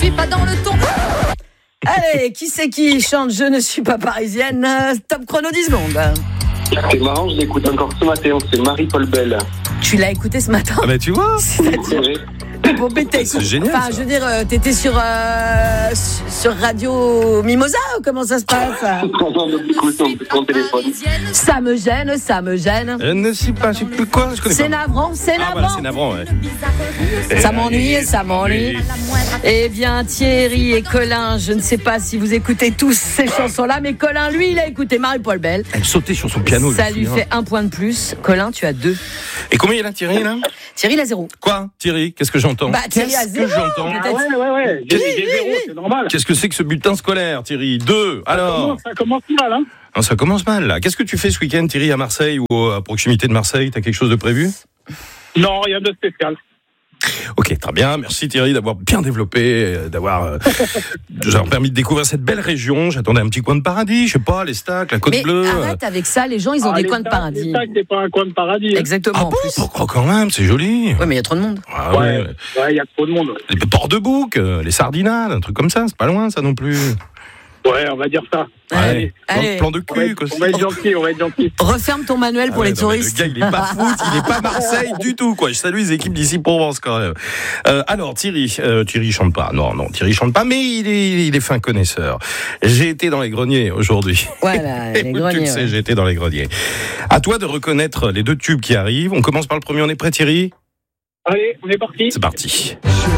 suis pas dans le ton. Allez, qui c'est qui chante Je ne suis pas parisienne? Top chrono 10 secondes. C'est marrant, je l'écoute encore ce matin, c'est Marie-Paul Bell. Tu l'as écouté ce matin? Ah bah tu vois, Bon, mais c'est génial. Enfin, je veux dire, t'étais sur Radio Mimosa ou comment ça se passe? On écoute son téléphone. Ça me gêne. Je ne sais pas, je sais plus quoi, je connais C'est pas. navrant. Ah voilà, c'est navrant, ouais. Ça m'ennuie. Eh bien, Thierry et Colin, je ne sais pas si vous écoutez tous ces chansons-là, mais Colin, lui, il a écouté Marie-Paul Bell. Elle sautait sur son piano. Ça lui fait 1 point de plus. Colin, tu as 2. Et combien il a Thierry là? Thierry, il a 0. Quoi, Thierry? Qu'est-ce que j'entends? Bah, Thierry a Qu'est-ce 0. que j'entends? Ouais. J'ai 0, c'est normal. Qu'est-ce que c'est que ce bulletin scolaire, Thierry? 2. Alors? Ça commence mal, hein. Non, ça commence mal là. Qu'est-ce que tu fais ce week-end, Thierry, à Marseille ou à proximité de Marseille? T'as quelque chose de prévu? Non, rien de spécial. Ok, très bien. Merci Thierry d'avoir bien développé, d'avoir permis de découvrir cette belle région. J'attendais un petit coin de paradis, je sais pas, les Stacks, la Côte Mais Bleue. arrête avec ça, les gens, ils ont des coins de paradis. C'est ça que c'est pas un coin de paradis. Exactement, Ah en bon? plus. Pourquoi quand même? C'est joli. Ouais, mais il y a trop de monde. Ah Ouais, il y a trop de monde. Les ports de bouc, les sardinales, un truc comme ça, c'est pas loin ça non plus. Ouais, on va dire ça. Allez. Plan de cul, quoi. On va être gentil. Referme ton manuel pour les Non, mais touristes. le gars, il est pas foot, il est pas Marseille du tout, quoi. Je salue les équipes d'ici Provence, quand même. Alors, Thierry chante pas. Non, Thierry chante pas, mais il est fin connaisseur. J'ai été dans les greniers aujourd'hui. Voilà, les Écoute, greniers. tu le sais, j'ai été dans les greniers. À toi de reconnaître les 2 tubes qui arrivent. On commence par le premier, on est prêt, Thierry? Allez, on est parti. C'est parti.